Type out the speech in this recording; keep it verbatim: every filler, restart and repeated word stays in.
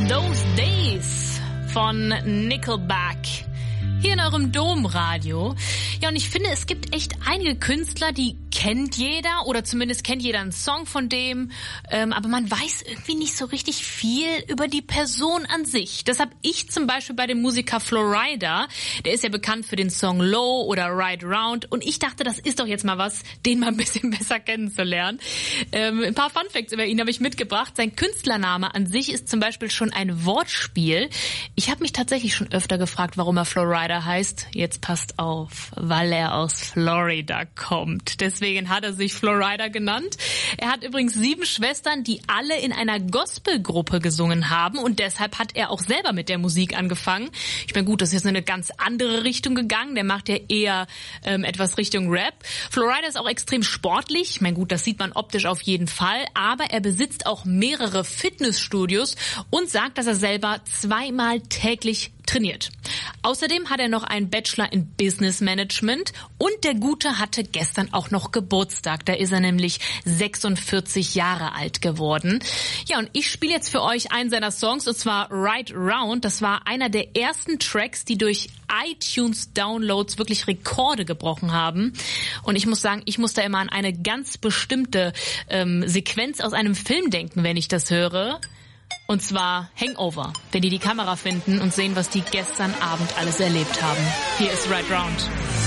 Those Days von Nickelback. Hier in eurem Domradio. Ja, und ich finde, es gibt echt einige Künstler, die kennt jeder oder zumindest kennt jeder einen Song von dem, ähm, aber man weiß irgendwie nicht so richtig viel über die Person an sich. Das habe ich zum Beispiel bei dem Musiker Florida, der ist ja bekannt für den Song Low oder Ride Round, und ich dachte, das ist doch jetzt mal was, den mal ein bisschen besser kennenzulernen. Ähm, ein paar Funfacts über ihn habe ich mitgebracht. Sein Künstlername an sich ist zum Beispiel schon ein Wortspiel. Ich habe mich tatsächlich schon öfter gefragt, warum er Florida heißt. Jetzt passt auf, weil er aus Florida kommt. Deswegen hat er sich Florida genannt. Er hat übrigens sieben Schwestern, die alle in einer Gospelgruppe gesungen haben, und deshalb hat er auch selber mit der Musik angefangen. Ich meine, gut, das ist jetzt in eine ganz andere Richtung gegangen. Der macht ja eher ähm, etwas Richtung Rap. Florida ist auch extrem sportlich. Ich meine, gut, das sieht man optisch auf jeden Fall, aber er besitzt auch mehrere Fitnessstudios und sagt, dass er selber zweimal täglich trainiert. Außerdem hat er noch einen Bachelor in Business Management, und der Gute hatte gestern auch noch Geburtstag. Da ist er nämlich sechsundvierzig Jahre alt geworden. Ja, und ich spiele jetzt für euch einen seiner Songs, und zwar Ride Round. Das war einer der ersten Tracks, die durch iTunes-Downloads wirklich Rekorde gebrochen haben. Und ich muss sagen, ich muss da immer an eine ganz bestimmte ähm, Sequenz aus einem Film denken, wenn ich das höre. Und zwar Hangover, wenn die die Kamera finden und sehen, was die gestern Abend alles erlebt haben. Hier ist Ride Round.